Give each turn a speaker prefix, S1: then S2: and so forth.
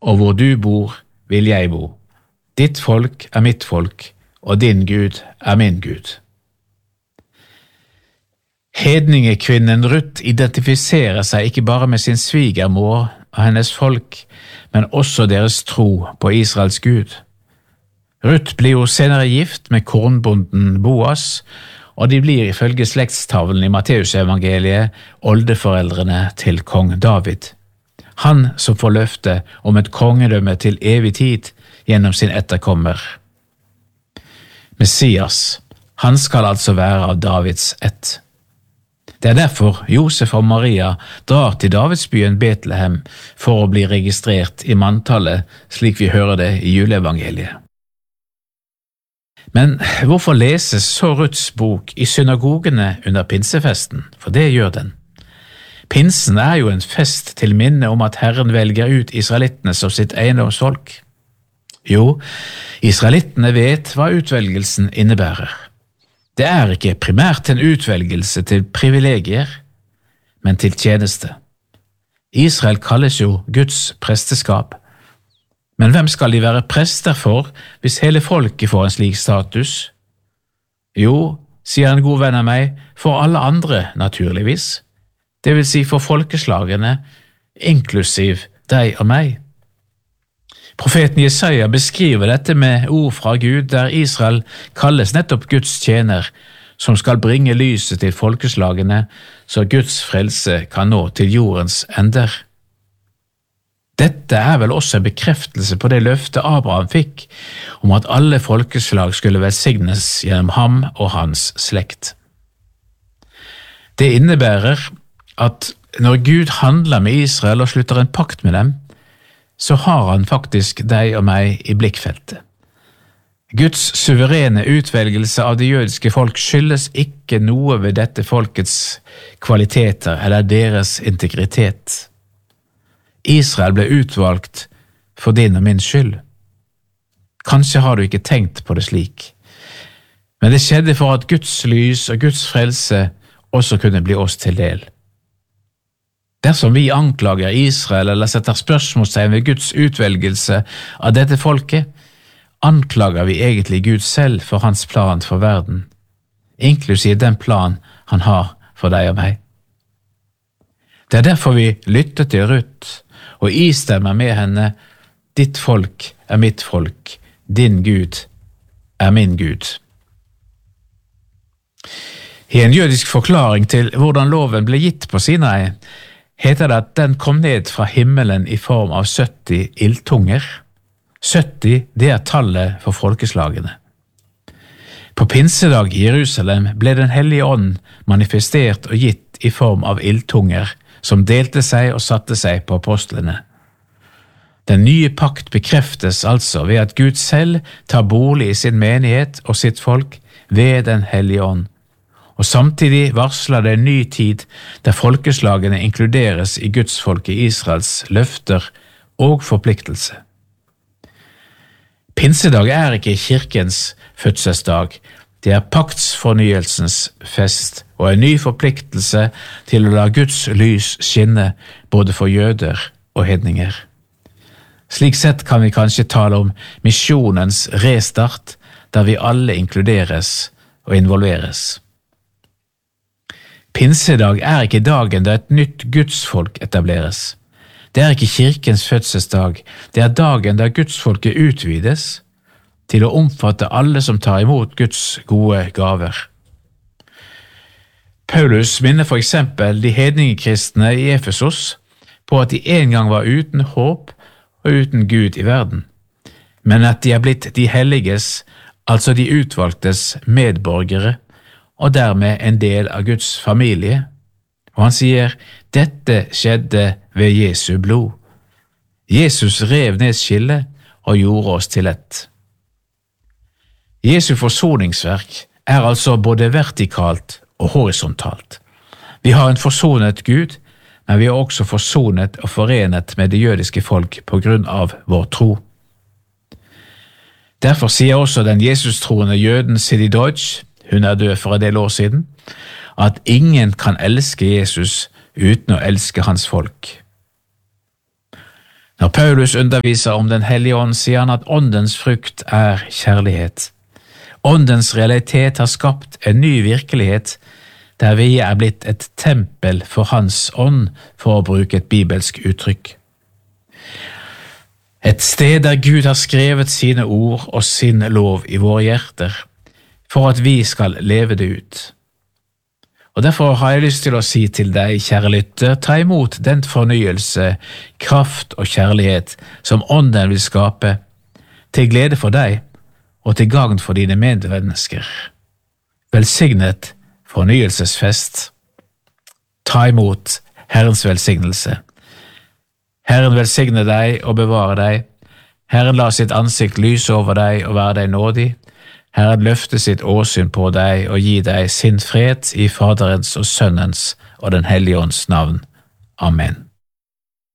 S1: og hvor du bor, vil jeg bo. Ditt folk er mitt folk, og din Gud er min Gud. Hedningekvinnen Ruth identifiserer seg ikke bare med sin svigermor og hennes folk, men også deres tro på Israels Gud. Ruth blir jo senere gift med kornbonden Boas, og de blir ifølge slektstavlen i Matteusevangeliet oldeforeldrene til kong David. Han som får løfte om et kongedømme til evig tid gjennom sin etterkommer. Messias, han skal altså være av Davids ett. Det er derfor Josef og Maria drar til Davidsbyen Betlehem for å bli registrert i manntallet, slik vi hører det i juleevangeliet. Men hvorfor leses så Ruths bok i synagogene under pinsefesten? For det gjør den. Pinsen er jo en fest til minne om at Herren velger ut israelittene som sitt eiendomsfolk. Jo, israelittene vet hva utvelgelsen innebærer. Det er ikke primært en utvelgelse til privilegier, men til tjeneste. Israel kalles jo Guds presteskap. Men hvem skal de være prester for hvis hele folket får en slik status? Jo, sier en god venn av meg, for alle andre naturligvis. Det vil si for folkeslagene, inklusiv deg og meg. Profeten Jesaja beskriver dette med ord fra Gud, der Israel kalles nettopp Guds tjener, som skal bringe lyset til folkeslagene, så Guds frelse kan nå til jordens ender. Dette er vel også en bekreftelse på det løftet Abraham fikk om at alle folkeslag skulle velsignes gjennom ham og hans slekt. Det innebærer at når Gud handler med Israel og slutter en pakt med dem, så har han faktisk deg og meg i blikkfeltet. Guds suverene utvelgelse av det jødiske folk skyldes ikke noe ved dette folkets kvaliteter eller deres integritet. Israel ble utvalgt for din og min skyld. Kanskje har du ikke tenkt på det slik, men det skjedde for at Guds lys og Guds frelse også kunne bli oss til del. Dersom vi anklager Israel eller setter spørsmålstegn ved Guds utvelgelse av dette folket, anklager vi egentlig Gud selv for hans plan for verden, inklusiv den plan han har for deg og meg. Det er derfor vi lytter til Ruth og istemmer med henne, ditt folk er mitt folk, din Gud er min Gud. I en jødisk forklaring til hvordan loven ble gitt på Sinai, heter det at den kom ned fra himmelen i form av 70 ildtunger. 70, det er tallet for folkeslagene. På pinsedag i Jerusalem ble den hellige ånd manifestert og gitt i form av ildtunger, som delte seg og satte seg på apostlene. Den nye pakt bekreftes altså ved at Gud selv tar bolig i sin menighet og sitt folk ved den hellige ånd. Og samtidig varsler det en ny tid der folkeslagene inkluderes i gudsfolket Israels løfter og forpliktelse. Pinsedag er ikke kirkens fødselsdag, det er paktsfornyelsens fest og en ny forpliktelse til å la Guds lys skinne både for jøder og hedninger. Slik sett kan vi kanskje tale om misjonens restart, der vi alle inkluderes og involveres. Pinsedag er ikke dagen da et nytt gudsfolk etableres. Det er ikke kirkens fødselsdag, det er dagen da gudsfolket utvides til å omfatte alle som tar imot Guds gode gaver. Paulus minner for eksempel de hedningekristne i Efesos på at de en gang var uten håp og uten Gud i verden, men at de er blitt de helliges, altså de utvalgtes medborgere, og dermed en del av Guds familie. Og han sier, dette skjedde ved Jesu blod. Jesus rev ned skillet og gjorde oss til ett. Jesu forsoningsverk er altså både vertikalt og horisontalt. Vi har en forsonet Gud, men vi er også forsonet og forenet med det jødiske folk på grunn av vår tro. Derfor sier også den Jesus-troende jøden Sidi Deutsch, hun er død for en del år siden, at ingen kan elske Jesus uten å elske hans folk. Når Paulus underviser om Den hellige ånd, sier han at åndens frukt er kjærlighet. Åndens realitet har skapt en ny virkelighet, der vi er blitt et tempel for Hans ånd, for å bruke et bibelsk uttrykk. Et sted der Gud har skrevet sine ord og sin lov i våre hjerter, for at vi skal leve det ut. Og derfor har jeg lyst til å si til deg, kjære lytter, ta imot den fornyelse, kraft og kjærlighet som Ånden vil skape, til glede for deg og til gagn for dine medmennesker. Velsignet fornyelsesfest. Ta imot Herrens velsignelse. Herren velsigne deg og bevare deg. Herren la sitt ansikt lyse over deg og være deg nådig. Herren løfte sitt åsyn på deg og gi deg sin fred i Faderens og Sønnens og Den hellige ånds navn. Amen.